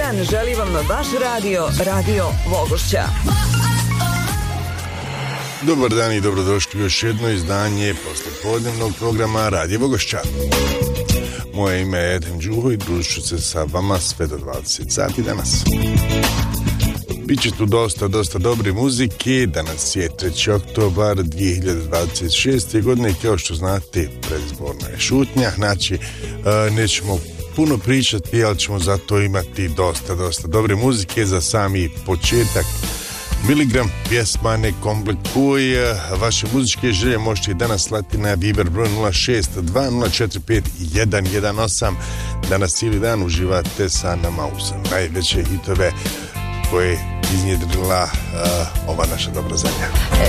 dan želi vam vaš Radio Vogošća. Dobar dan i dobrodošli u još jedno izdanje poslijepodnevnog programa Radio Vogošća. Moje ime je Edem Đuho i družit ću se sa vama sve do 20 sati danas. Biće tu dosta dobre muzike. Danas je 3. oktobar 2026. godine i kao što znate, predizborna je šutnja. Znači, nećemo puno pričati, ali ćemo zato imati dosta dobre muzike za sami početak. Miligram pjesma ne komplikuje. Vaše muzičke želje možete i danas slati na Viber broj 062-045-118. Danas cijeli dan uživate sa nama uz najveće hitove koje iznjedrila ova naša dobra zemlja.